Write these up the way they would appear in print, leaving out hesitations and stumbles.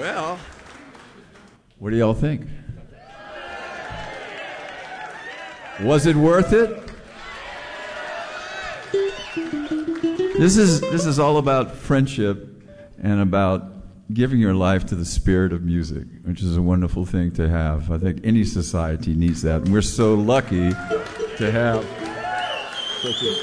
Well, what do y'all think? Was it worth it? This is all about friendship and about giving your life to the spirit of music, which is a wonderful thing to have. I think any society needs that, and we're so lucky to have such a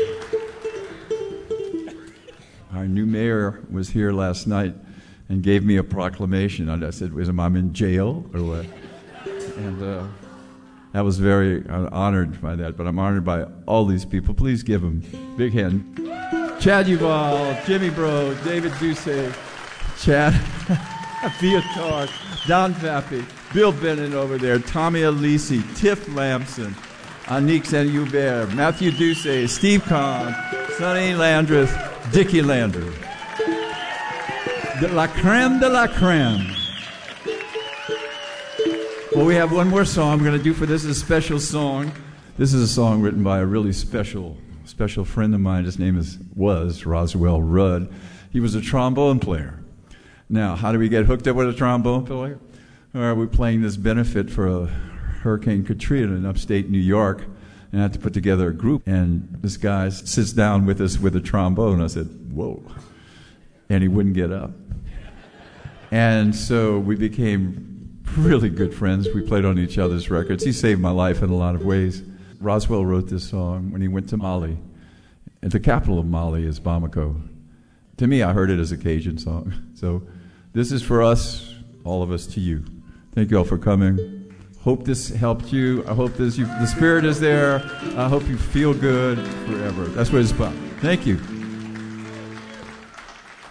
song. Our new mayor was here last night and gave me a proclamation. And I said, "Am I in jail or what?" And I was very honored by that, but I'm honored by all these people. Please give them a big hand. Chad Uval, Jimmy Bro, David Ducey, Chad Viatar, Don Vappi, Bill Bennett over there, Tommy Alisi, Tiff Lamson, Anique Saint-Hubert, Matthew Ducey, Steve Kahn, Sonny Landreth, Dickie Lander. De la creme de la creme. Well, we have one more song we're going to do for this. Is a special song. This is a song written by a really special friend of mine. His name was Roswell Rudd. He was a trombone player. Now, how do we get hooked up with a trombone player? We're playing this benefit for Hurricane Katrina in upstate New York, and I had to put together a group. And this guy sits down with us with a trombone. I said, "Whoa!" And he wouldn't get up. And so we became really good friends. We played on each other's records. He saved my life in a lot of ways. Roswell wrote this song when he went to Mali. And the capital of Mali is Bamako. To me, I heard it as a Cajun song. So this is for us, all of us, to you. Thank you all for coming. Hope this helped you. I hope the spirit is there. I hope you feel good forever. That's what it's about. Thank you.